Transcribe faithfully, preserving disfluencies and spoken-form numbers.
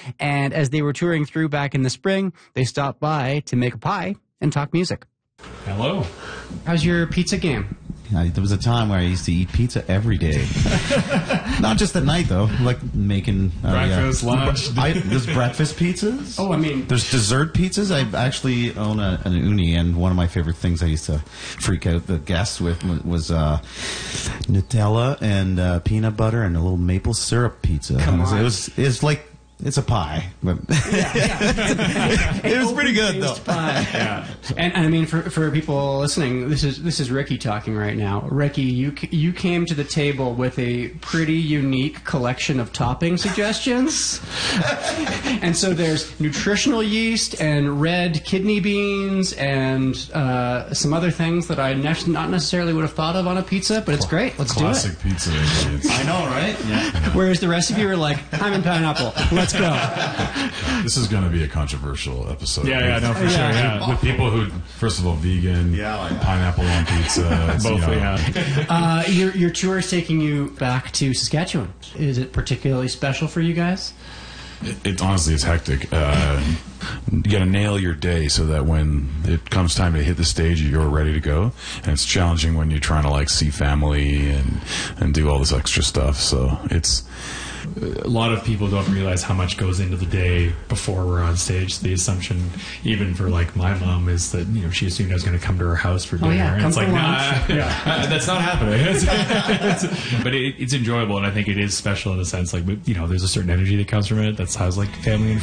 And as they were touring through back in the spring, they stopped by to make a pie and talk music. Hello. How's your pizza game? I, there was a time where I used to eat pizza every day. Not just at night, though. Like making... Uh, breakfast, yeah. lunch. I, there's breakfast pizzas. Oh, I mean... There's dessert pizzas. I actually own a, an uni, and one of my favorite things I used to freak out the guests with was uh, Nutella and uh, peanut butter and a little maple syrup pizza. Come it was, on. It was, it was like... It's a pie. But Yeah, yeah. it was pretty good, though. Pie. Yeah. And, and I mean, for for people listening, this is this is Ricky talking right now. Ricky, you c- you came to the table with a pretty unique collection of topping suggestions. And so there's nutritional yeast and red kidney beans and uh, some other things that I ne- not necessarily would have thought of on a pizza, but it's great. Let's do it. Classic pizza ingredients. I know, right? Yeah. Whereas the rest of you are like, I'm in pineapple. Let's go. This is going to be a controversial episode. Yeah, yeah, no, for Yeah. sure, yeah. With people who, first of all, vegan, Yeah, like that. pineapple on pizza. It's, Both, you know, yeah. Uh, your your tour is taking you back to Saskatchewan. Is it particularly special for you guys? It, it honestly, it's hectic. Uh, you got to nail your day so that when it comes time to hit the stage, you're ready to go. And it's challenging when you're trying to like see family and and do all this extra stuff. So it's A lot of people don't realize how much goes into the day before we're on stage. The assumption, even for like my mom, is that you know she assumed I was going to come to her house for dinner. yeah, and come it's for like, lunch. nah, yeah, that's not happening. It's- but it, it's enjoyable, and I think it is special in a sense. Like you know, there's a certain energy that comes from it. That's how it's like family and